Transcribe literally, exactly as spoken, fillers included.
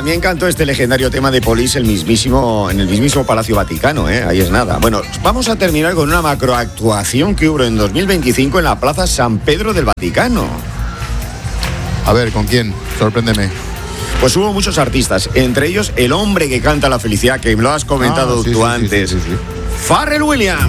también cantó este legendario tema de Police el mismísimo, en el mismísimo Palacio Vaticano, ¿eh? Ahí es nada. Bueno, vamos a terminar con una macroactuación que hubo en dos mil veinticinco en la Plaza San Pedro del Vaticano. A ver, ¿con quién? Sorpréndeme. Pues hubo muchos artistas, entre ellos el hombre que canta la felicidad, que me lo has comentado ah, sí, tú sí, antes, sí, sí, sí, sí. Pharrell Williams.